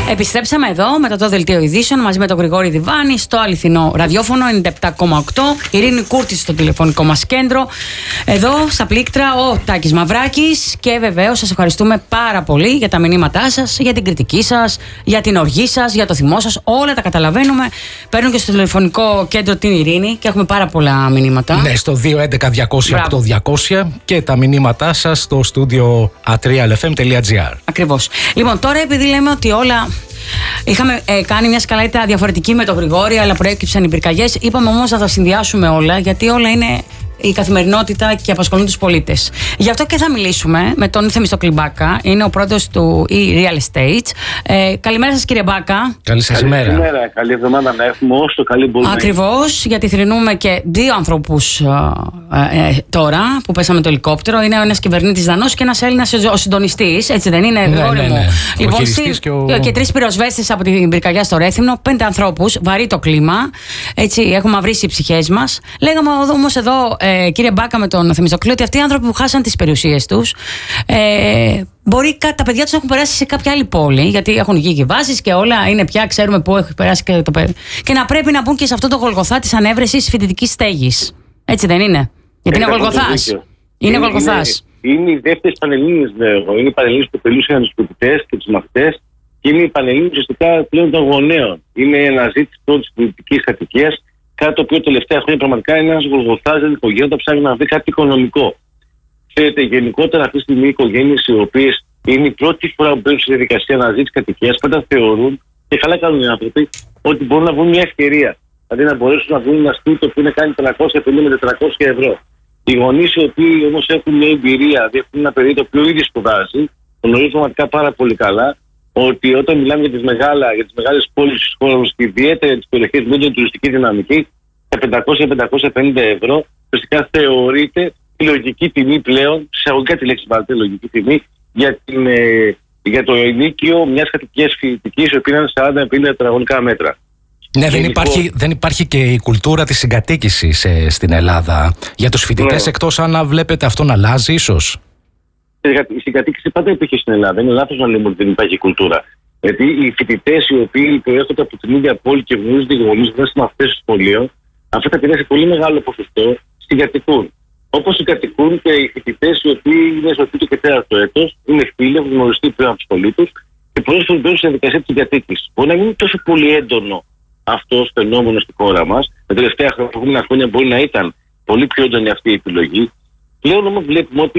Επιστρέψαμε εδώ μετά το δελτίο ειδήσεων μαζί με τον Γρηγόρη Διβάνη στο αληθινό ραδιόφωνο 97,8. Ειρήνη Κούρτη στο τηλεφωνικό μας κέντρο. Εδώ στα πλήκτρα ο Τάκης Μαυράκης. Και βεβαίως σας ευχαριστούμε πάρα πολύ για τα μηνύματά σας, για την κριτική σας, για την οργή σας, για το θυμό σας. Όλα τα καταλαβαίνουμε. Παίρνουν και στο τηλεφωνικό κέντρο την Ειρήνη και έχουμε πάρα πολλά μηνύματα. Ναι, στο 211-200-8200 και τα μηνύματά σας στο στούντιο atrialfm.gr. Ακριβώς. Λοιπόν, τώρα επειδή λέμε ότι όλα. Είχαμε κάνει μια σκαλέτα διαφορετική με τον Γρηγόρη, αλλά προέκυψαν οι πυρκαγιές. Είπαμε όμως να τα συνδυάσουμε όλα, γιατί όλα είναι η καθημερινότητα και απασχολούν τους πολίτες. Γι' αυτό και θα μιλήσουμε με τον Θεμιστοκλή Μπάκα. Είναι ο πρόεδρος του e-Real Estate. Καλημέρα σας, κύριε Μπάκα. Καλή σας ημέρα. Καλημέρα. Καλή εβδομάδα να έχουμε όσο καλή μπορούμε. Ακριβώς, γιατί θρηνούμε και δύο ανθρώπους τώρα που πέσαμε το ελικόπτερο. Είναι ένας κυβερνήτης Δανός και ένας Έλληνας ο συντονιστής. Έτσι δεν είναι, Γρηγόρη μου? Λοιπόν, και τρεις πυροσβέστες από την πυρκαγιά στο Ρέθυμνο. 5 ανθρώπους, βαρύ το κλίμα. Έτσι, έχουμε μαυρίσει οι ψυχές μας. Λέγαμε όμως εδώ, κύριε Μπάκα, με τον Θεμιστοκλή, ότι αυτοί οι άνθρωποι που χάσαν τις περιουσίες τους, μπορεί τα παιδιά τους έχουν περάσει σε κάποια άλλη πόλη, γιατί έχουν γίνει βάσεις και όλα είναι πια, ξέρουμε πού έχει περάσει και το παιδί. Και να πρέπει να μπουν και σε αυτό το γολγοθά της ανέβρεσης φοιτητικής στέγης. Έτσι δεν είναι? Γιατί είναι γολγοθάς. Είναι γολγοθάς. Είναι οι δεύτερες πανελλήνιες, λέγω. Είναι οι πανελλήνιες που πελούσαν τους φοιτητές και τους μαθητές, και είναι οι πανελλήνιες ουσιαστικά πλέον των γονέων. Είναι η αναζήτηση πρώτης πολιτικής κατοικίας. Κάτι το οποίο τελευταία χρόνια πραγματικά είναι ένας γολγοθάς για την οικογένεια που ψάχνει να βρει κάτι οικονομικό. Ξέρετε, γενικότερα αυτή τη στιγμή οι οικογένειες οι οποίες είναι η πρώτη φορά που μπαίνουν στη διαδικασία αναζήτησης κατοικίας, πάντα θεωρούν, και καλά κάνουν οι άνθρωποι, ότι μπορούν να βρουν μια ευκαιρία. Δηλαδή να μπορέσουν να βρουν ένα σπίτι που είναι κάνει 350 με 400 ευρώ. Οι γονείς οι οποίοι όμως έχουν μια εμπειρία, δηλαδή έχουν ένα παιδί το οποίο ήδη σπουδάζει, γνωρίζουν πραγματικά πάρα πολύ καλά ότι όταν μιλάμε για τις μεγάλες πόλεις της χώρας και ιδιαίτερα για τις περιοχές με την τουριστική δυναμική, τα 500-550 ευρώ φυσικά θεωρείται η λογική τιμή πλέον, εισαγωγικά τη λέξη βάλτε, λογική τιμή για το ενίκιο μιας κατοικίας φοιτητικής, η οποία είναι 40-50 τετραγωνικά μέτρα. Ναι, δεν υπάρχει και η κουλτούρα της συγκατοίκησης στην Ελλάδα για τους φοιτητές, εκτός αν βλέπετε αυτό να αλλάζει ίσως. Η συγκατοίκηση πάντα υπήρχε στην Ελλάδα. Είναι λάθος να λέμε ότι δεν υπάρχει κουλτούρα. Γιατί οι φοιτητές οι οποίοι προέρχονται από την ίδια πόλη και γνωρίζουν οι γονείς, δεν είναι μαθητές στο σχολείο, αυτά τα παιδιά σε πολύ μεγάλο ποσοστό συγκατοικούν. Όπως συγκατοικούν και οι φοιτητές οι οποίοι είναι στο τρίτο και τέταρτο έτος, είναι φίλοι, έχουν γνωριστεί πριν από τη σχολή τους και πολλές φορές μπαίνουν στη διαδικασία της συγκατοίκησης. Μπορεί να μην είναι τόσο πολύ έντονο αυτό το φαινόμενο στη χώρα μας. Τα τελευταία χρόνια μπορεί να ήταν πολύ πιο έντονη αυτή η επιλογή. Πλέον όμως βλέπουμε ότι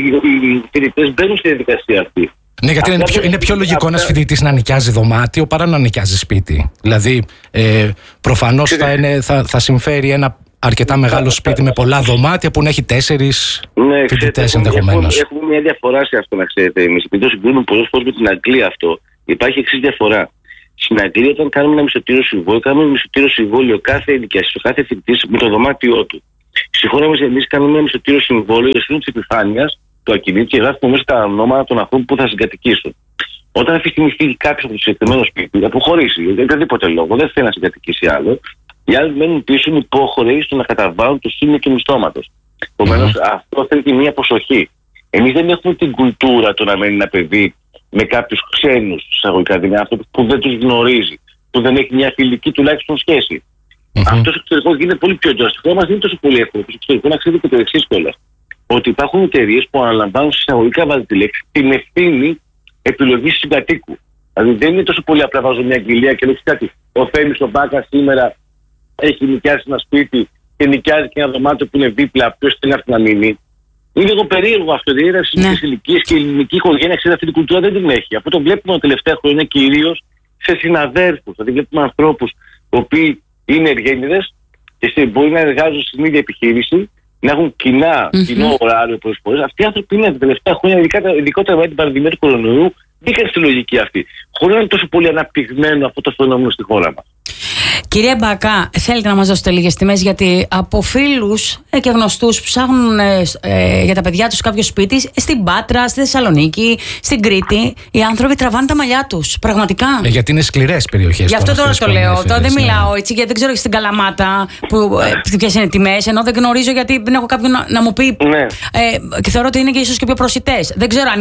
οι φοιτητές μπαίνουν στη διαδικασία αυτή. Ναι, γιατί είναι πιο λογικό ένας φοιτητής να νοικιάζει δωμάτιο παρά να νοικιάζει σπίτι. Δηλαδή, προφανώς θα συμφέρει ένα αρκετά μεγάλο σπίτι με πολλά δωμάτια που να έχει 4 φοιτητές ενδεχομένως. Έχουμε μια διαφορά σε αυτό, να ξέρετε. Εμείς, επειδή το συγκρίνουμε πολλές φορές με την Αγγλία αυτό, υπάρχει εξής διαφορά. Στην Αγγλία, όταν κάνουμε ένα μισθωτήριο συμβόλαιο, κάνουμε ένα μισθωτήριο συμβόλαιο κάθε ενοικιαστή, κάθε φοιτητή με το δωμάτιό του. Στη χώρα μας, εμείς κάνουμε ένα μισθωτήριο συμβόλαιο για σύνολο της επιφάνειας του ακινήτου και γράφουμε μέσα τα ονόματα των ανθρώπων που θα συγκατοικήσουν. Όταν αυτή τη στιγμή φύγει κάποιος από το συγκεκριμένο σπίτι, θα αποχωρήσει για οποιοδήποτε λόγο, δεν θέλει να συγκατοικήσει άλλο, οι άλλοι μένουν πίσω με υποχρεωμένοι στο να καταβάλουν το σύνολο του μισθώματος. Επομένως, αυτό θέλει και μια προσοχή. Εμείς δεν έχουμε την κουλτούρα το να μένει ένα παιδί με κάποιους ξένους, εισαγωγικά, δηλαδή άνθρωποι που δεν τους γνωρίζει, που δεν έχει μια φιλική τουλάχιστον σχέση. Αυτό στο εξωτερικό γίνεται πολύ πιο έντονο. Στη χώρα μας δεν είναι τόσο πολύ εύκολο. Στο εξωτερικό να ξέρετε και το εξής κιόλας. Ότι υπάρχουν εταιρείες που αναλαμβάνουν εισαγωγικά, βάζει τη λέξη, την ευθύνη επιλογής συγκατοίκου. Δηλαδή δεν είναι τόσο πολύ απλά βάζω μια αγγελία και λέω κάτι. Ο Θέμης ο Μπάκα σήμερα έχει νοικιάσει ένα σπίτι και νοικιάζει και ένα δωμάτιο που είναι δίπλα. Ποιος θέλει να μείνει? Είναι λίγο περίεργο αυτό. Δηλαδή είναι σε ηλικίες και η ελληνική οικογένεια, ξέρετε, αυτή την κουλτούρα δεν την έχει. Αυτό το βλέπουμε τα τελευταία χρόνια κυρίως σε συναδέλφους. Δηλαδή βλέπουμε ανθρώπους οι οποίοι είναι εργένιδες και μπορεί να εργάζονται στην ίδια επιχείρηση, να έχουν κοινό ωράριο πολλές φορές. Αυτοί οι άνθρωποι είναι τα τελευταία χρόνια, ειδικότερα με την πανδημία του κορονοϊού, μπήκαν στη λογική αυτή. Χωρίς να είναι τόσο πολύ αναπτυγμένο αυτό το φαινόμενο στη χώρα μας. Κύριε Μπακά, θέλετε να μας δώσετε λίγες τιμές? Γιατί από φίλους και γνωστούς ψάχνουν για τα παιδιά τους κάποιο σπίτι στην Πάτρα, στη Θεσσαλονίκη, στην Κρήτη. Οι άνθρωποι τραβάνε τα μαλλιά τους. Πραγματικά. Γιατί είναι σκληρές περιοχές. Γι' αυτό τώρα το λέω. Τώρα δεν μιλάω έτσι, γιατί δεν ξέρω στην Καλαμάτα ποιες είναι τιμές. Ενώ δεν γνωρίζω, γιατί δεν έχω κάποιον να μου πει. Και θεωρώ ότι είναι και ίσως και πιο προσιτές. Δεν ξέρω αν είναι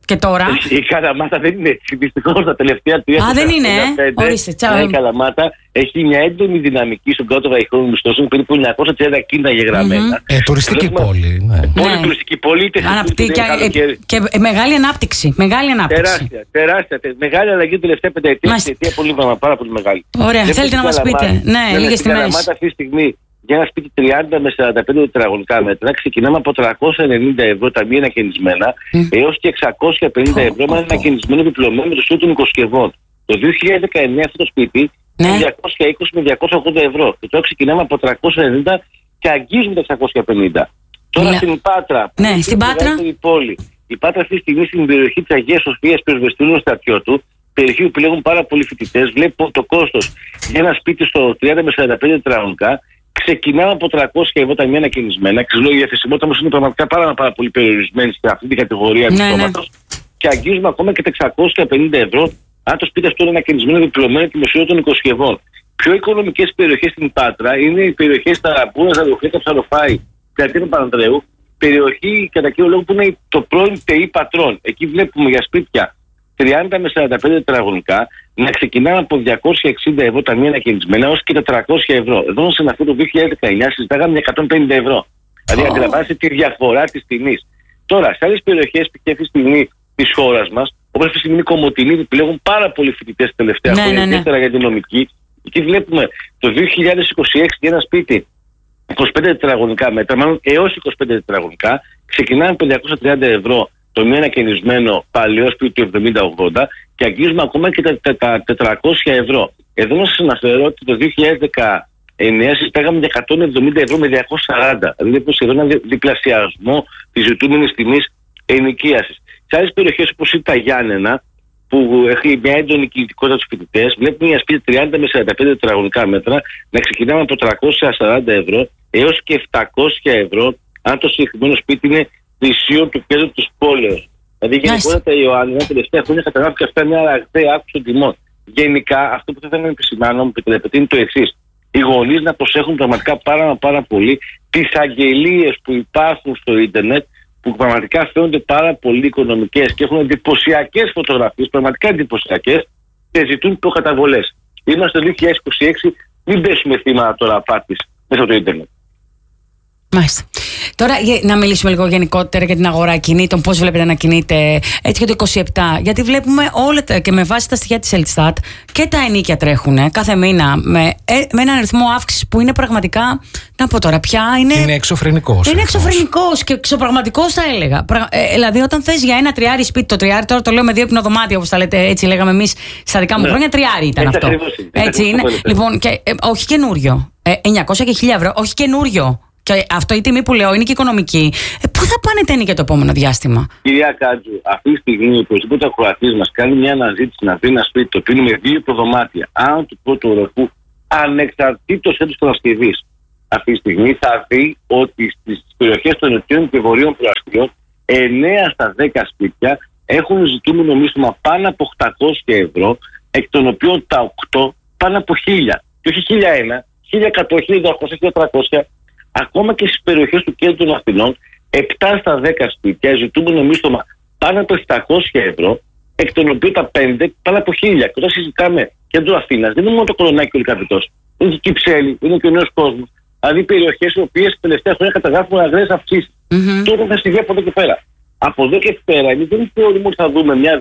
Και τώρα. Η Καλαμάτα δεν είναι έτσι. Δυστυχώς τα τελευταία 3 χρόνια. Δεν είναι. Ορίστε, η Καλαμάτα έχει μια έντονη δυναμική στον κάτω βαϊχών μισθώσεων, περίπου 930 κίνητα γεγραμμένα. Τουριστική πόλη. Πολύ τουριστική πόλη. Και μεγάλη ανάπτυξη. Τεράστια. Μεγάλη αλλαγή την τελευταία πενταετία. Πάρα πολύ μεγάλη. Ωραία, θέλετε να μας πείτε. Ναι, λίγες τιμές. Η Καλαμάτα αυτή τη στιγμή για ένα σπίτι 30 με 45 τετραγωνικά μέτρα ξεκινάμε από 390 ευρώ τα μη ανακαινισμένα έως και 650 ευρώ με ανακαινισμένο επιπλωμένο με το σύνολο των οικοσκευών. Το 2019 αυτό το σπίτι είναι 220 με 280 ευρώ. Και τώρα ξεκινάμε από 390 και αγγίζουμε τα 650. Τώρα στην Πάτρα, στην Πάτρα. Η Πάτρα αυτή τη στιγμή στην περιοχή της Αγίας Σοφίας Πυροσβεστηρίου Στρατιώτου, περιοχή που επιλέγουν πάρα πολλοί φοιτητές, βλέπω το κόστος για ένα σπίτι στο 30 με 45 τετραγωνικά. Ξεκινάμε από 300 ευρώ τα μία ανακαινισμένα. Ξέρω, η διαθεσιμότητα όμως είναι πραγματικά πάρα πολύ περιορισμένη σε αυτή την κατηγορία του στόματος. Και αγγίζουμε ακόμα και τα 650 ευρώ αν το σπίτι αυτό είναι ανακαινισμένο και επιπλωμένο και μεσαίο των οικοσκευών. Πιο οικονομικές περιοχές στην Πάτρα είναι οι περιοχές Ταραμπούνα, Ζαδοχλέκα, Ψαροφάη, Πλατεία Πανανδρέου. Περιοχή κατά κύριο λόγο που είναι το πρώην ΤΕΙ Πατρών. Εκεί βλέπουμε για σπίτια 30 με 45 τετραγωνικά να ξεκινάμε από 260 ευρώ τα μία ανακαινισμένα έως και 400 ευρώ. Εδώ σε αυτό το 2019 συζητάγαμε 150 ευρώ. Δηλαδή αντιλαμβάνεστε τη διαφορά της τιμής. Τώρα, σε άλλες περιοχές που και αυτή τη στιγμή της χώρας μας, όπως αυτή τη στιγμή η Κομοτηνή, που επιλέγουν πάρα πολλοί φοιτητές τελευταία χρόνια, ιδιαίτερα για την νομική, εκεί βλέπουμε το 2026 για ένα σπίτι 25 τετραγωνικά μέτρα, μάλλον έως 25 τετραγωνικά, ξεκινάμε από 230 ευρώ το μία ανακαινισμένο παλαιό σπίτι του 70-80 και αγγίζουμε ακόμα και τα 400 ευρώ. Εδώ να σας αναφέρω ότι το 2019 συζητάγαμε για 170 ευρώ με 240. Δηλαδή σχεδόν ένα διπλασιασμό της ζητούμενης τιμής ενοικίασης. Σε άλλες περιοχές όπως είναι τα Γιάννενα, που έχει μια έντονη κινητικότητα στους φοιτητές, βλέπουμε μια σπίτι 30 με 45 τετραγωνικά μέτρα να ξεκινάμε από 340 ευρώ έως και 700 ευρώ, αν το συγκεκριμένο σπίτι είναι πλησίον του κέντρου της πόλεως. Δηλαδή, γενικότερα η Ιωάννινα τελευταία χρόνια καταγράφει και αυτά μια ραγδαία αύξηση των τιμών. Γενικά, αυτό που θα ήθελα να επισημάνω, μου επιτρέπετε, είναι το εξής. Οι γονείς να προσέχουν πραγματικά πάρα πολύ τις αγγελίες που υπάρχουν στο ίντερνετ, που πραγματικά φαίνονται πάρα πολύ οικονομικές και έχουν εντυπωσιακές φωτογραφίες, πραγματικά εντυπωσιακές, και ζητούν προκαταβολές. Είμαστε το 2026, μην πέσουμε θύμα τώρα απάτης μέσα από το ίντερνετ. Μάλιστα. Τώρα να μιλήσουμε λίγο γενικότερα για την αγορά κινήτων, πώς βλέπετε να κινείται έτσι και το 27. Γιατί βλέπουμε όλα και με βάση τα στοιχεία της Eldstat και τα ενίκια τρέχουν κάθε μήνα με έναν αριθμό αύξησης που είναι πραγματικά. Να πω τώρα πια. Είναι εξωφρενικός. Είναι εξωφρενικός και εξωπραγματικός θα έλεγα. Δηλαδή, όταν θες για ένα τριάρι σπίτι, το τριάρι, τώρα το λέω με 2 κοινοδωμάτια όπως τα λέτε, έτσι λέγαμε εμείς στα δικά μου χρόνια, τριάρι ήταν αυτό. Έτσι είναι. Λοιπόν, και όχι καινούριο. 900 και 1000 ευρώ, όχι καινούριο. Και αυτό η τιμή που λέω είναι και οικονομική. Πού θα πάνε τα ενίκια το επόμενο διάστημα? Κυρία Κάτζου, αυτή τη στιγμή ο οποιοδήποτε ακροατής μας κάνει μια αναζήτηση να δει ένα σπίτι το οποίο είναι με 2 υποδωμάτια, άνω του πρώτου οροφού, ανεξαρτήτως έτους προασκευής, αυτή τη στιγμή θα δει ότι στις περιοχές των νοτιών και βορείων προαστιών 9 στα 10 σπίτια έχουν ζητούμενο μίσθωμα πάνω από 800 ευρώ, εκ των οποίων τα 8 πάνω από 1000. Και όχι 1001, 1100, 1200, 1300. Ακόμα και στις περιοχές του κέντρου των Αθηνών, 7 στα 10 σπίτια ζητούμενο μίσθωμα πάνω από 700 ευρώ, εκ των οποίων τα 5 πάνω από 1000. Και όταν συζητάμε κέντρο Αθήνας, δεν είναι μόνο το Κολονάκι και ο Λυκαβητός. Είναι και η Κυψέλη, είναι και ο Νέος Κόσμος. Δηλαδή περιοχές οι οποίες τελευταία χρόνια καταγράφουν αγραίες αυξήσεις. Τώρα θα συμβεί από εδώ και πέρα. Από εδώ και πέρα, εμείς δεν θεωρούμε ότι θα δούμε μια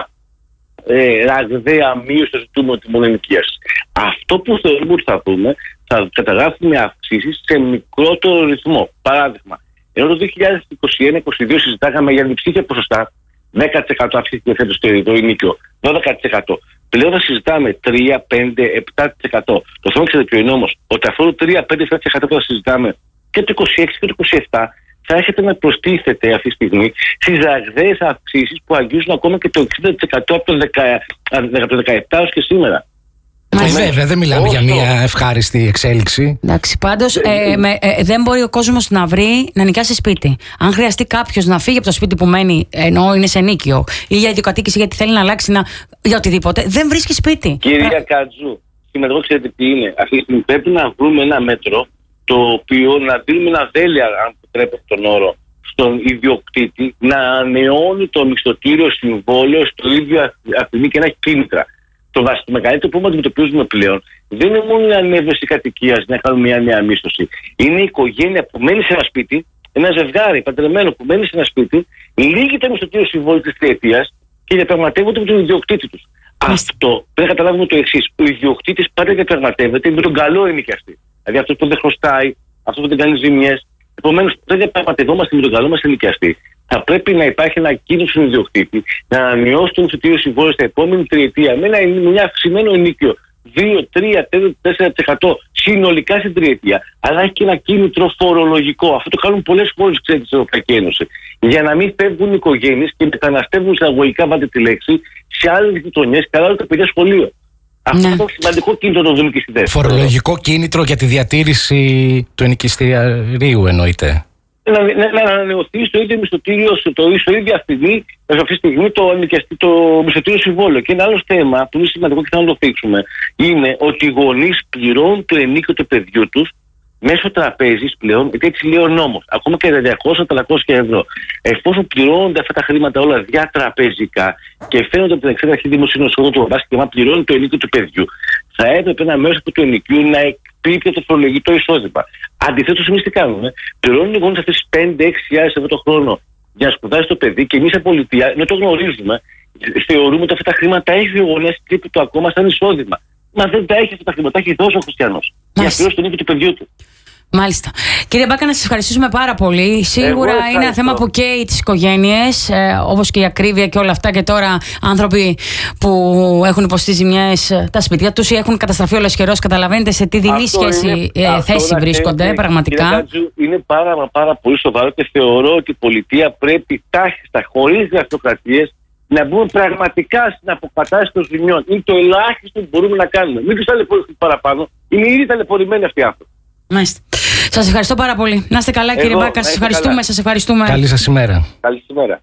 ραγδαία μείωση στο ζητούμενο τιμών ενοικίασης. Αυτό που θεωρούμε ότι θα δούμε, θα καταγράφουμε αυξήσεις σε μικρότερο ρυθμό. Παράδειγμα, ενώ το 2021-2022 συζητάγαμε για διψήφια ποσοστά, 10% αυξήθηκε φέτος το ενίκιο, 12%. Πλέον θα συζητάμε 3, 5, 7%. Το θέμα ξέρετε ποιο είναι όμως, ότι αυτό το 3, 5, 7% που θα συζητάμε και το 26 και το 27 θα έχετε να προστίθεται αυτή τη στιγμή στις ραγδαίες αυξήσεις που αγγίζουν ακόμα και το 60% από το 17 έως και σήμερα. Βέβαια, δεν μιλάμε για μια ευχάριστη εξέλιξη. Εντάξει, πάντως δεν μπορεί ο κόσμος να βρει να νοικιάσει σπίτι. Αν χρειαστεί κάποιος να φύγει από το σπίτι που μένει, ενώ είναι σε νοίκιο, ή για ιδιοκατοίκηση γιατί θέλει να αλλάξει για οτιδήποτε, δεν βρίσκει σπίτι. Κυρία Κατζού, σήμερα εδώ ξέρετε τι είναι. Αυτή τη στιγμή πρέπει να βρούμε ένα μέτρο το οποίο να δίνουμε ένα δέλεια, αν επιτρέπετε τον όρο, στον ιδιοκτήτη να ανανεώνει το μισθωτήριο συμβόλαιο στο ίδιο αυτή και να έχει κίνητρα. Το μεγαλύτερο πρόβλημα που αντιμετωπίζουμε πλέον δεν είναι μόνο η ανέβρεση κατοικίας, να κάνουμε μια νέα μίσθωση. Είναι η οικογένεια που μένει σε ένα σπίτι, ένα ζευγάρι παντρεμένο που μένει σε ένα σπίτι, λύγει το μισθωτήριο συμβόλαιο της τριετίας και διαπραγματεύονται με τον ιδιοκτήτη τους. Αυτό πρέπει να καταλάβουμε το εξής. Ο ιδιοκτήτης πάντα διαπραγματεύεται με τον καλό ενοικιαστή. Δηλαδή αυτό που δεν χρωστάει, αυτό που δεν κάνει ζημιές. Επομένως, δεν διαπραγματευόμαστε με τον καλό μας ενοικιαστή. Θα πρέπει να υπάρχει ένα κίνητρο στον ιδιοκτήτη να ανανεώσει το μισθωτήριο συμβόλαιο στα επόμενη τριετία με ένα αυξημένο ενίκιο 2, 3, 4% συνολικά στην τριετία. Αλλά έχει και ένα κίνητρο φορολογικό. Αυτό το κάνουν πολλές χώρες στην Ευρωπαϊκή Ένωση. Για να μην φεύγουν οι οικογένειες και μεταναστεύουν εισαγωγικά, βάλτε τη λέξη, σε άλλες γειτονιές και άλλα τα παιδιά σχολείο. Αυτό είναι σημαντικό κίνητρο το δούμε και στη θέση. Φορολογικό κίνητρο για τη διατήρηση του ενοικιστηρίου εννοείται. Να ανανεωθεί στο ίδιο μισθωτήριο, στο ίδιο αυτή τη στιγμή το μισθωτήριο συμβόλαιο. Και ένα άλλο θέμα που είναι σημαντικό και θα το θίξουμε είναι ότι οι γονείς πληρώνουν το ενίκιο του παιδιού τους μέσω τραπέζης πλέον, γιατί έτσι λέει ο νόμος. Ακόμα και 200-300 ευρώ. Εφόσον πληρώνονται αυτά τα χρήματα όλα διατραπεζικά και φαίνονται από την εξέταση δημοσίου νοσοκομείου του μπάσκετ και πληρώνει το ενίκιο του παιδιού, θα έπρεπε ένα μέρος από το ενοικίου να εκπίπτει το φορολογικό εισόδημα. Αντιθέτως, εμείς τι κάνουμε? Πληρώνουν οι γονείς αυτές τις 5-6 ευρώ το χρόνο για να σπουδάσει το παιδί και εμείς, σαν πολιτεία, ενώ το γνωρίζουμε, θεωρούμε ότι αυτά τα χρήματα έχει ο γονέας τρίπτο ακόμα σαν εισόδημα. Μα δεν τα έχει αυτά τα χρήματα, τα έχει δώσει ο χριστιανός. Για να πληρώσει τον ίδιο του παιδιού του. Μάλιστα. Κύριε Μπάκα, να σας ευχαριστήσουμε πάρα πολύ. Σίγουρα είναι ένα θέμα που καίει τις οικογένειες, όπως και η ακρίβεια και όλα αυτά. Και τώρα άνθρωποι που έχουν υποστεί ζημιές, τα σπίτια τους ή έχουν καταστραφεί ολοσχερώς, καταλαβαίνετε σε τι δεινή θέση βρίσκονται πραγματικά. Κύριε Κάτζου, είναι πάρα πολύ σοβαρό και θεωρώ ότι η πολιτεία πρέπει τάχιστα, χωρίς γραφειοκρατίες, να μπούμε πραγματικά στην αποκατάσταση των ζημιών. Είναι το ελάχιστο που μπορούμε να κάνουμε. Μην τους ταλαιπωρήσουμε παραπάνω. Είναι ήδη ταλαιπωρημένοι αυτοί οι άνθρωποι. Μάλιστα. Σας ευχαριστώ πάρα πολύ. Να είστε καλά, κύριε Μπάκα. Σας ευχαριστούμε. Σας ευχαριστούμε. Καλή σας ημέρα. Καλή σας ημέρα.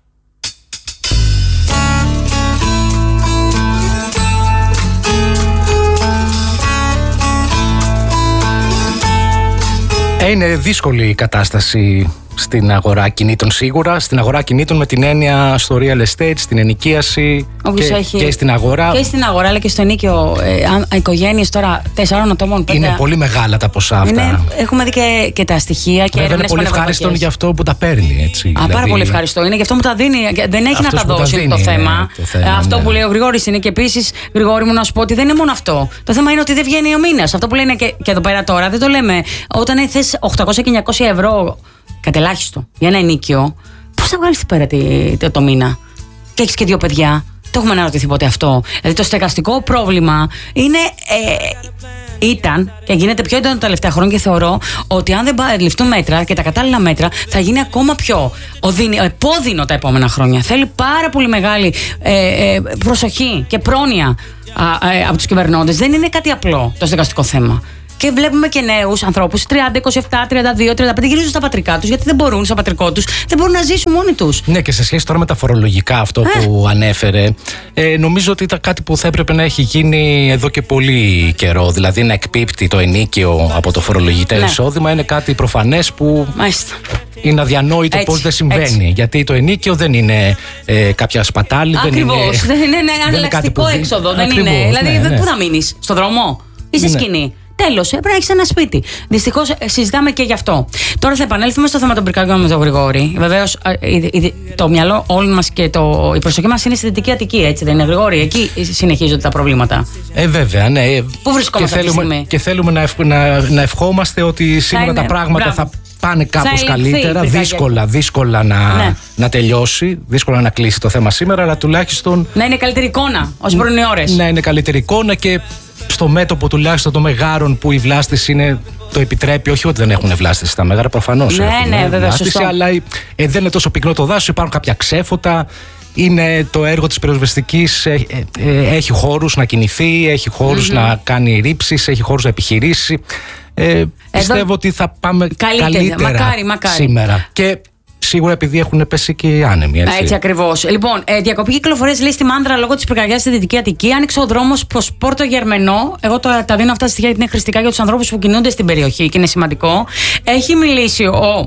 Είναι δύσκολη η κατάσταση στην αγορά κινήτων σίγουρα. Στην αγορά κινήτων με την έννοια στο real estate, στην ενοικίαση και στην αγορά. Και στην αγορά αλλά και στο ενίκιο. Οικογένειες τώρα 4 ατόμων. Είναι πολύ μεγάλα τα ποσά αυτά. Έχουμε δει και τα στοιχεία και είναι πολύ ευχαριστώ για αυτό που τα παίρνει. Έτσι, πάρα πολύ ευχαριστώ. Είναι γι' αυτό που τα δίνει. Δεν έχει να τα δώσει, είναι το θέμα. Αυτό που λέει ο Γρηγόρης είναι. Και επίσης, Γρηγόρη μου, να σου πω ότι δεν είναι μόνο αυτό. Το θέμα είναι ότι δεν βγαίνει ο μήνας. Αυτό που λένε και εδώ πέρα τώρα δεν το λέμε. Όταν θες 800 και 900 ευρώ κατελάχιστο για ένα ενίκιο, πώς θα βγάλεις πέρα το μήνα? Και έχεις και 2 παιδιά. Το έχουμε αναρωτηθεί ποτέ αυτό? Δηλαδή το στεγαστικό πρόβλημα είναι, ήταν και γίνεται πιο έντονο τα τελευταία χρόνια και θεωρώ ότι αν δεν ληφθούν μέτρα και τα κατάλληλα μέτρα θα γίνει ακόμα πιο επώδυνο τα επόμενα χρόνια. Θέλει πάρα πολύ μεγάλη προσοχή και πρόνοια από τους κυβερνώντες. Δεν είναι κάτι απλό το στεγαστικό θέμα. Και βλέπουμε και νέους ανθρώπους 30, 27, 32, 35 γυρίζουν στα πατρικά τους γιατί δεν μπορούν, στο πατρικό τους, δεν μπορούν να ζήσουν μόνοι τους. Ναι, και σε σχέση τώρα με τα φορολογικά, αυτό που ανέφερε, νομίζω ότι ήταν κάτι που θα έπρεπε να έχει γίνει εδώ και πολύ καιρό. Δηλαδή να εκπίπτει το ενίκιο από το φορολογητέ εισόδημα είναι κάτι προφανές που. Μάλιστα. Είναι αδιανόητο πώς δεν συμβαίνει. Έτσι. Γιατί το ενίκιο δεν είναι κάποια σπατάλη. Ακριβώς. Δεν είναι ένα ανελαστικό έξοδο. Δεν είναι. Δηλαδή, πού θα μείνεις? Στο δρόμο? Είσαι σκηνή? Τέλος, πρέπει να έχεις ένα σπίτι. Δυστυχώς συζητάμε και γι' αυτό. Τώρα θα επανέλθουμε στο θέμα των πυρκαγιών με τον Γρηγόρη. Βεβαίως, το μυαλό όλων μας και η προσοχή μας είναι στη Δυτική Αττική, έτσι δεν είναι, Γρηγόρη? Εκεί συνεχίζονται τα προβλήματα. Βέβαια, ναι. Πού βρισκόμαστε αυτή τη στιγμή? Και θέλουμε να ευχόμαστε ότι σήμερα τα πράγματα θα πάνε κάπως καλύτερα. Δύσκολα να τελειώσει, δύσκολα να κλείσει το θέμα σήμερα, αλλά τουλάχιστον. Να είναι καλύτερη εικόνα όσο πέρνουν οι ώρες. Να είναι καλύτερη εικόνα και στο μέτωπο τουλάχιστον των μεγάρων που η βλάστηση το επιτρέπει. Όχι ότι δεν έχουν βλάστηση τα μέγαρα, προφανώς. Ναι, βέβαια, σωστό. Αλλά δεν είναι τόσο πυκνό το δάσος, υπάρχουν κάποια ξέφωτα. Είναι το έργο της πυροσβεστικής, έχει χώρους να κινηθεί, έχει χώρους να κάνει ρήψεις, έχει χώρους να επιχειρήσει. Πιστεύω ότι θα πάμε καλύτερα μακάρι. σήμερα. Και σίγουρα επειδή έχουν πέσει και οι άνεμοι. Έτσι ακριβώς. Λοιπόν, διακοπή κυκλοφορίας λέει στη Μάνδρα λόγω της πυρκαγιάς στη Δυτική Αττική. Άνοιξε ο δρόμος προς Πόρτο Γερμενό. Εγώ τα δίνω αυτά τα στοιχεία γιατί είναι χρηστικά για τους ανθρώπους που κινούνται στην περιοχή και είναι σημαντικό. Έχει μιλήσει ο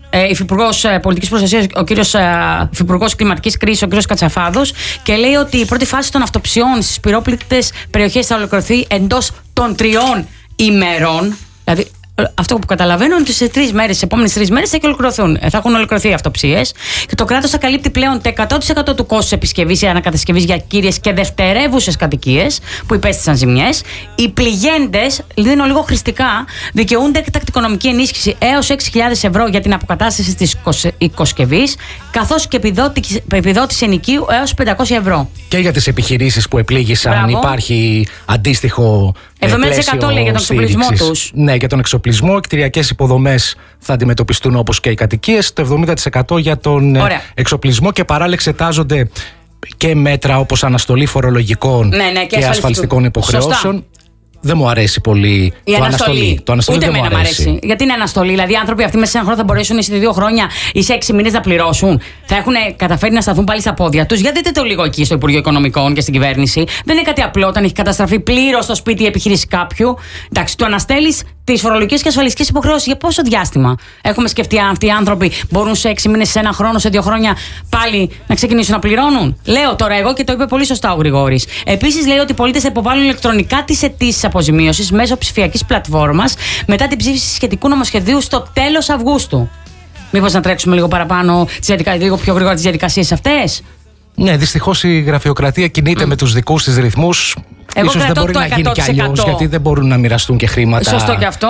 υφυπουργός πολιτικής προστασίας, ο κύριος υφυπουργός κλιματικής κρίσης, ο κύριος Κατσαφάδος, και λέει ότι η πρώτη φάση των αυτοψιών στις πυρόπληκτες περιοχές θα ολοκληρωθεί εντός των 3 ημερών. Δηλαδή, αυτό που καταλαβαίνω είναι ότι σε 3 μέρες, στις επόμενες 3 μέρες θα έχουν ολοκληρωθεί οι αυτοψίες. Και το κράτος θα καλύπτει πλέον το 100% του κόστους επισκευής ή ανακατασκευής για κύριες και δευτερεύουσες κατοικίες που υπέστησαν ζημιές. Οι πληγέντες, δίνω λίγο χρηστικά, δικαιούνται έκτακτη οικονομική ενίσχυση έως 6.000 ευρώ για την αποκατάσταση της οικοσκευής, καθώς και επιδότηση ενοικίου έως 500 ευρώ. Και για τις επιχειρήσεις που επλήγησαν υπάρχει αντίστοιχο 70% λέει για τον εξοπλισμό τους. Ναι, για τον εξοπλισμό. Οι κτηριακές υποδομές θα αντιμετωπιστούν όπως και οι κατοικίες. Το 70% για τον εξοπλισμό, και παράλληλα εξετάζονται και μέτρα όπως αναστολή φορολογικών και ασφαλιστικών υποχρεώσεων. Σωστά. Δεν μου αρέσει πολύ το αναστολή. Το αναστολή ούτε δεν μου αρέσει. Γιατί είναι αναστολή? Δηλαδή, οι άνθρωποι αυτοί μέσα σε ένα χρόνο θα μπορέσουν ή σε 2 χρόνια ή σε 6 μήνες να πληρώσουν. Θα έχουν καταφέρει να σταθούν πάλι στα πόδια τους. Γιατί δείτε το λίγο εκεί στο Υπουργείο Οικονομικών και στην κυβέρνηση. Δεν είναι κάτι απλό όταν έχει καταστραφεί πλήρως το σπίτι η επιχείρηση κάποιου. Εντάξει, του αναστέλεις τις φορολογικές και ασφαλιστικές υποχρεώσεις. Για πόσο διάστημα έχουμε σκεφτεί αν αυτοί οι άνθρωποι μπορούν σε 6 μήνες, σε 1 χρόνο, σε 2 χρόνια πάλι να ξεκινήσουν να πληρώνουν? Λέω τώρα εγώ, και το είπε πολύ σωστά ο Γρηγόρης. Επίσης, λέει ότι οι πολίτες θα υποβάλουν ηλεκτρονικά τις αιτήσεις αποζημίωσης μέσω ψηφιακής πλατφόρμας μετά την ψήφιση σχετικού νομοσχεδίου στο τέλος Αυγούστου. Μήπως να τρέξουμε λίγο παραπάνω, λίγο πιο γρήγορα τις διαδικασίες αυτές? Ναι, δυστυχώς η γραφειοκρατία κινείται με τους δικούς της ρυθμούς. Ίσως δεν μπορεί να γίνει κι αλλιώς, γιατί δεν μπορούν να μοιραστούν και χρήματα. Σωστό και αυτό.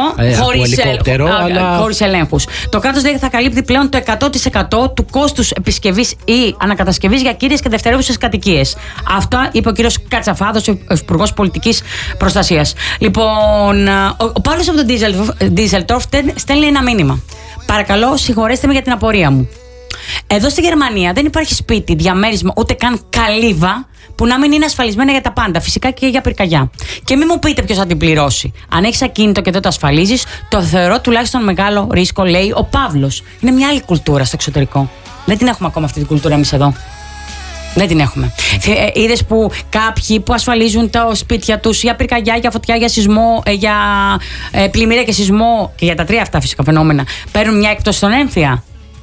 Χωρίς ελέγχους. Το κράτος θα καλύπτει πλέον το 100% του κόστους επισκευής ή ανακατασκευής για κύριες και δευτερεύουσες κατοικίες. Αυτά είπε ο κύριος Κατσαφάδος, ο Υπουργός Πολιτικής Προστασίας. Λοιπόν, ο Παύλος από τον Ντίζελτορφ στέλνει ένα μήνυμα. Παρακαλώ, συγχωρέστε με για την απορία μου. Εδώ στη Γερμανία δεν υπάρχει σπίτι, διαμέρισμα, ούτε καν καλύβα που να μην είναι ασφαλισμένα για τα πάντα, φυσικά και για πυρκαγιά. Και μην μου πείτε ποιος θα την πληρώσει. Αν έχεις ακίνητο και δεν το ασφαλίζεις, το θεωρώ τουλάχιστον μεγάλο ρίσκο, λέει ο Παύλος. Είναι μια άλλη κουλτούρα στο εξωτερικό. Δεν την έχουμε ακόμα αυτή την κουλτούρα εμείς εδώ. Δεν την έχουμε. Είδες που κάποιοι που ασφαλίζουν τα σπίτια τους για πυρκαγιά, για φωτιά, για σεισμό, για πλημμύρα και σεισμό, και για τα 3 αυτά φυσικά φαινόμενα, παίρνουν μια έκπτωση στον έμφυα.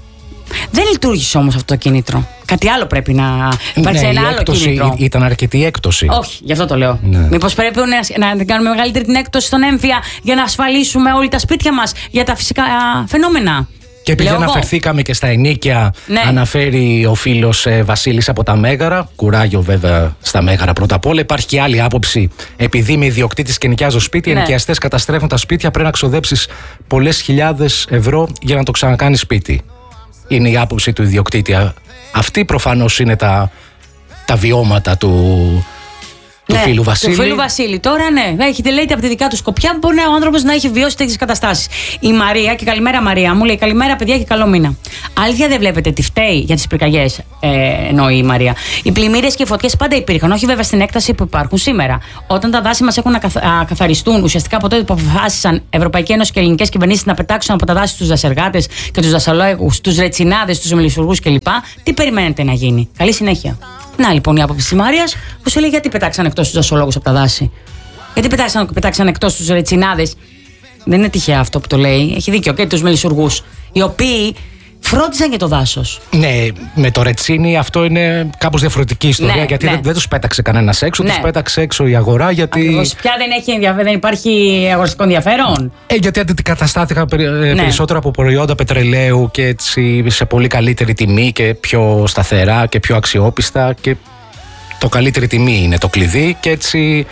Δεν λειτουργήσε όμως αυτό το κίνητρο. Κάτι άλλο πρέπει να υπάρξει, ένα άλλο κίνητρο. Ήταν αρκετή έκπτωση. Όχι, γι' αυτό το λέω. Ναι. Μήπως πρέπει να κάνουμε μεγαλύτερη την έκπτωση στον έμφυα για να ασφαλίσουμε όλοι τα σπίτια μας για τα φυσικά φαινόμενα. Και επειδή αναφερθήκαμε και στα ενοίκια, αναφέρει ο φίλος Βασίλης από τα Μέγαρα. Κουράγιο βέβαια στα Μέγαρα πρώτα απ' όλα. Υπάρχει και άλλη άποψη. Επειδή είμαι ιδιοκτήτης και νοικιάζω σπίτι, οι ενοικιαστές καταστρέφουν τα σπίτια. Πρέπει να ξοδέψεις πολλές χιλιάδες ευρώ για να το ξανακάνεις σπίτι. Είναι η άποψη του ιδιοκτήτη. Αυτή προφανώς είναι τα βιώματα του φίλου Βασίλη. Του φίλου Βασίλη. Τώρα έχετε, λέει, από τη δικά του σκοπιά, μπορεί ο άνθρωπος να έχει βιώσει τέτοιες καταστάσεις. Η Μαρία, και καλημέρα Μαρία μου, λέει καλημέρα παιδιά και καλό μήνα. Αλήθεια δεν βλέπετε τι φταίει για τις πυρκαγιές, εννοεί η Μαρία. Οι πλημμύρες και οι φωτιές πάντα υπήρχαν, όχι βέβαια στην έκταση που υπάρχουν σήμερα. Όταν τα δάση μας έχουν να καθαριστούν, ουσιαστικά από τότε που αποφάσισαν Ευρωπαϊκή Ένωση και ελληνικές κυβερνήσεις να πετάξουν από τα δάση τους δασεργάτες και τους δασολόγους, τους ρετσινάδες, τους μελισσουργούς κλπ. Τι περιμένετε να γίνει? Καλή συνέχεια. Να λοιπόν η άποψη της Μαρίας που σου λέει γιατί πετάξαν εκτός τους δασολόγους από τα δάση. Γιατί πετάξαν εκτός τους ρετσινάδες. Δεν είναι τυχαία αυτό που το λέει. Έχει δίκιο, και τους μελισσουργούς, οι οποίοι φρόντισαν και το δάσος. Ναι, με το ρετσίνι αυτό είναι κάπως διαφορετική ιστορία, γιατί δεν τους πέταξε κανένας έξω, τους πέταξε έξω η αγορά. Γιατί ακριβώς, πια δεν υπάρχει αγοραστικό ενδιαφέρον. Γιατί αντικαταστάθηκαν περισσότερο από προϊόντα πετρελαίου και έτσι σε πολύ καλύτερη τιμή και πιο σταθερά και πιο αξιόπιστα. Και το καλύτερη τιμή είναι το κλειδί, και έτσι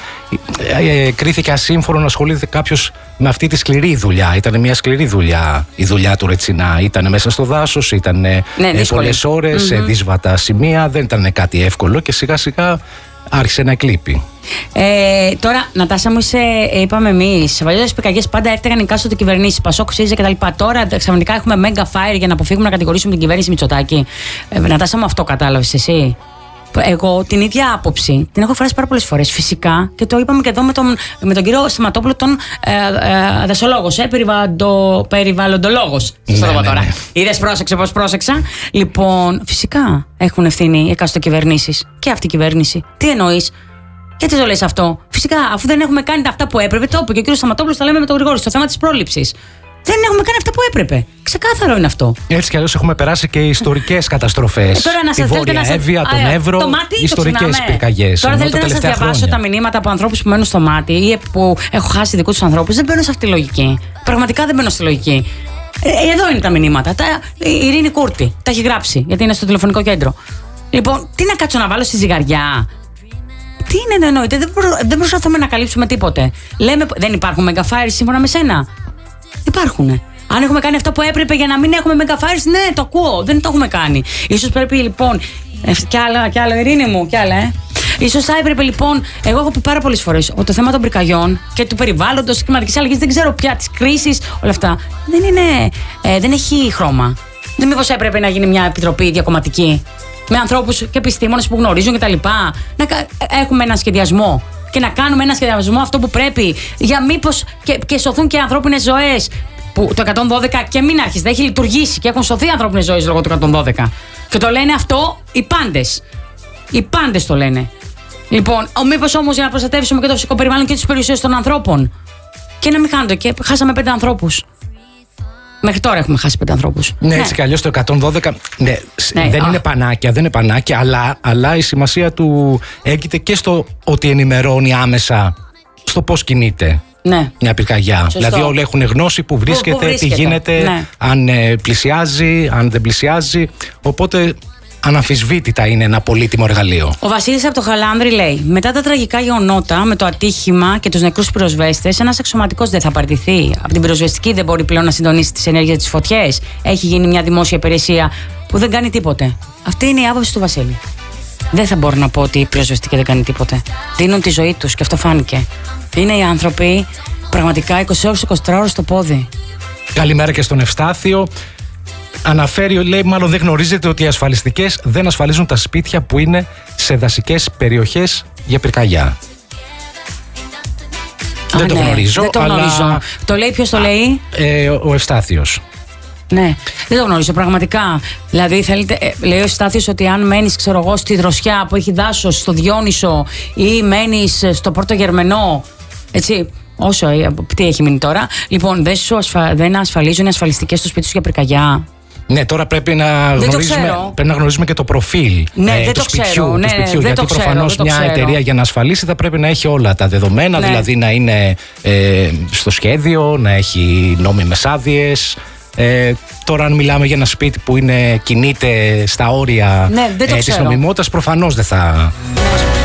κρίθηκε ασύμφωνο να ασχολείται κάποιος με αυτή τη σκληρή δουλειά. Ήταν μια σκληρή δουλειά η δουλειά του ρετσινά. Ήταν μέσα στο δάσος, ήταν πολλές ώρες, σε δύσβατα σημεία. Δεν ήταν κάτι εύκολο και σιγά σιγά άρχισε να εκλείπει. Τώρα, Νατάσα μου, είπαμε εμείς, σε παλιές πυρκαγιές πάντα έφταιγαν οι κάστοτε κυβερνήσεις, Πασόκ, ΣΥΡΙΖΑ κτλ. Τώρα ξαφνικά έχουμε mega fire για να αποφύγουμε να κατηγορήσουμε την κυβέρνηση Μητσοτάκη. Νατάσα μου, αυτό κατάλαβες εσύ? Εγώ την ίδια άποψη την έχω εκφράσει πάρα πολλές φορές. Φυσικά, και το είπαμε και εδώ με τον κύριο Σταματόπουλο, τον δασολόγος, περιβαλλοντολόγος. Σας το είπα τώρα. Είδες, πρόσεξε πώς πρόσεξα. Λοιπόν, φυσικά έχουν ευθύνη οι εκάστοτε κυβερνήσεις. Και αυτή η κυβέρνηση. Τι εννοείς? Γιατί το λες αυτό? Φυσικά, αφού δεν έχουμε κάνει αυτά που έπρεπε, το είπε και ο κύριος Σταματόπουλος, τα λέμε με τον Γρηγόρη, στο θέμα της πρόληψης. Δεν έχουμε κάνει αυτά που έπρεπε. Ξεκάθαρο είναι αυτό. Έτσι κι αλλιώς έχουμε περάσει και ιστορικές καταστροφές. Τη Βόρεια Εύβοια, τον Εύρο, ιστορικές πυρκαγιές. Τώρα θέλετε να σας διαβάσω τα μηνύματα από ανθρώπους που μένουν στο μάτι ή που έχω χάσει δικούς τους ανθρώπους. Δεν μπαίνω σε αυτή τη λογική. Πραγματικά δεν μπαίνω στη λογική. Εδώ είναι τα μηνύματα. Η Ειρήνη Κούρτη τα έχει γράψει, γιατί είναι στο τηλεφωνικό κέντρο. Λοιπόν, τι να κάτσω να βάλω στη ζυγαριά. Τι είναι, εννοείται, δεν προσπαθούμε να καλύψουμε τίποτε. Λέμε, δεν υπάρχουν μεγαφάιρ σύμφωνα με σένα. Υπάρχουν. Αν έχουμε κάνει αυτό που έπρεπε για να μην έχουμε μεγαφάιρ, ναι, το ακούω. Δεν το έχουμε κάνει. Ίσως πρέπει λοιπόν. Κι άλλο, Ειρήνη μου, κι άλλα, Ίσως θα έπρεπε λοιπόν. Εγώ έχω πει πάρα πολλές φορές ότι το θέμα των πυρκαγιών και του περιβάλλοντος, της κλιματικής αλλαγής, δεν ξέρω πια, της κρίσης, όλα αυτά. Δεν έχει χρώμα. Δεν μήπως έπρεπε να γίνει μια επιτροπή διακομματική με ανθρώπους και επιστήμονες που γνωρίζουν κτλ. Να έχουμε έναν σχεδιασμό και να κάνουμε έναν σχεδιασμό αυτό που πρέπει για μήπως και σωθούν και ανθρώπινες ζωές. Που το 112 και μην άρχισε, έχει λειτουργήσει και έχουν σωθεί ανθρώπινες ζωές λόγω του 112. Και το λένε αυτό οι πάντες. Οι πάντες το λένε. Λοιπόν, μήπως όμως για να προστατεύσουμε και το φυσικό περιβάλλον και τις περιουσίες των ανθρώπων. Και να μην χάνονται. Και χάσαμε 5 ανθρώπους. Μέχρι τώρα έχουμε χάσει 5 ανθρώπους. Ναι, έτσι κι αλλιώς το 112 δεν είναι πανάκια, αλλά η σημασία του έγκυται και στο ότι ενημερώνει άμεσα στο πώς κινείται. Ναι. Μια πυρκαγιά. Σωστό. Δηλαδή όλοι έχουν γνώση που βρίσκεται, τι γίνεται, αν πλησιάζει, αν δεν πλησιάζει. Οπότε αναμφισβήτητα είναι ένα πολύτιμο εργαλείο. Ο Βασίλης από το Χαλάνδρη λέει: μετά τα τραγικά γεγονότα με το ατύχημα και τους νεκρούς πυροσβέστες, ένας αξιωματικός δεν θα παραιτηθεί. Από την πυροσβεστική δεν μπορεί πλέον να συντονίσει τις ενέργειες της φωτιές. Έχει γίνει μια δημόσια υπηρεσία που δεν κάνει τίποτε. Αυτή είναι η άποψη του Βασίλη. Δεν θα μπορώ να πω ότι η πυροσβεστική δεν κάνει τίποτε. Δίνουν τη ζωή τους και αυτό φάνηκε. Είναι οι άνθρωποι πραγματικά 20 ώρες 24 ώρες στο πόδι. Καλημέρα και στον Ευστάθιο. Αναφέρει, λέει, μάλλον δεν γνωρίζετε ότι οι ασφαλιστικές δεν ασφαλίζουν τα σπίτια που είναι σε δασικές περιοχές για πυρκαγιά. Δεν το γνωρίζω. Δεν το γνωρίζω. Το λέει, ποιος το λέει? Ο Ευστάθιος. Ναι, δεν το γνωρίζω πραγματικά. Δηλαδή, λέει ο Ευστάθιος ότι αν μένεις, ξέρω εγώ, στη Δροσιά που έχει δάσος, στο Διόνυσο ή μένεις στο Πόρτο Γερμενό, έτσι, τι έχει μείνει τώρα. Λοιπόν, δεν ασφαλίζουν οι ασφαλιστικές στο σπίτι σου για πυρκαγιά. Ναι, τώρα πρέπει να γνωρίζουμε και το προφίλ του σπιτιού. Γιατί προφανώς μια εταιρεία για να ασφαλίσει θα πρέπει να έχει όλα τα δεδομένα, δηλαδή να είναι στο σχέδιο, να έχει νόμιμες άδειες. Τώρα, αν μιλάμε για ένα σπίτι που κινείται στα όρια της νομιμότητας, προφανώς δεν θα.